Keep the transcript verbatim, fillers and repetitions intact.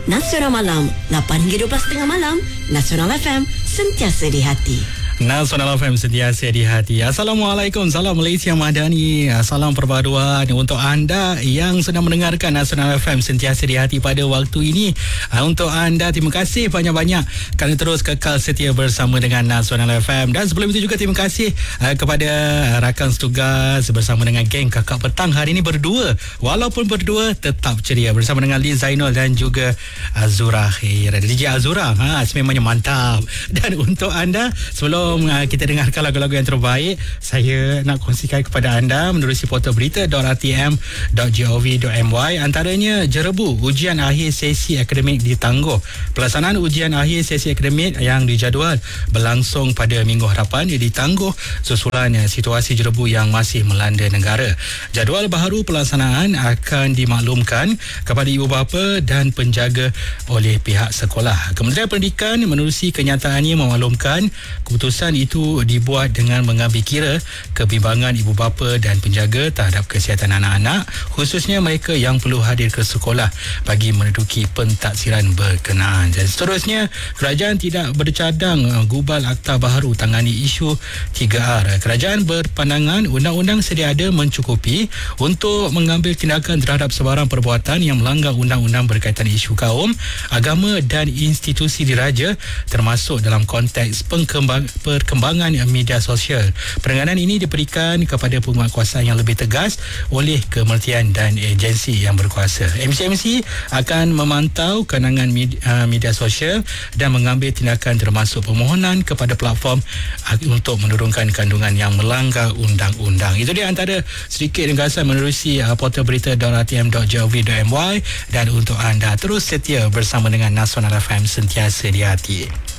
Nasional Malam, lapan hingga dua belas tiga puluh malam. Nasional F M, sentiasa di hati. Nasional F M, sentiasa di hati. Assalamualaikum, salam Malaysia Madani, salam perpaduan untuk anda yang sedang mendengarkan Nasional F M sentiasa di hati pada waktu ini. Untuk anda, terima kasih banyak-banyak kerana terus kekal setia bersama dengan Nasional F M. Dan sebelum itu juga terima kasih kepada rakan setugas bersama dengan geng Kakak Petang hari ini berdua. Walaupun berdua, tetap ceria bersama dengan Lee Zainul dan juga Azura Khair. D J Azura, ha, sememangnya mantap. Dan untuk anda, sebelum kita dengarkan lagu-lagu yang terbaik, saya nak kongsikan kepada anda menerusi portal berita dot r t m dot gov dot m y. Antaranya, jerebu ujian akhir sesi akademik ditangguh. Pelaksanaan ujian akhir sesi akademik yang dijadual berlangsung pada minggu hadapan ditangguh susulan situasi jerebu yang masih melanda negara. Jadual baharu pelaksanaan akan dimaklumkan kepada ibu bapa dan penjaga oleh pihak sekolah. Kementerian Pendidikan menerusi kenyataannya memaklumkan keputusan itu dibuat dengan mengambil kira kebimbangan ibu bapa dan penjaga terhadap kesihatan anak-anak, khususnya mereka yang perlu hadir ke sekolah bagi menduduki pentaksiran berkenaan. Dan seterusnya, kerajaan tidak bercadang gubal akta baharu tangani isu tiga R. Kerajaan berpandangan undang-undang sedia ada mencukupi untuk mengambil tindakan terhadap sebarang perbuatan yang melanggar undang-undang berkaitan isu kaum, agama dan institusi diraja, termasuk dalam konteks pengkembang perkembangan media sosial. Peneganan ini diberikan kepada penguatkuasaan yang lebih tegas oleh kementerian dan agensi yang berkuasa. M C M C akan memantau kenangan media, media sosial dan mengambil tindakan termasuk permohonan kepada platform untuk menurunkan kandungan yang melanggar undang-undang. Itu dia antara sedikit ringkasan menerusi portal berita dot r t m dot gov dot m y. Dan untuk anda terus setia bersama dengan Nasional F M sentiasa di hati.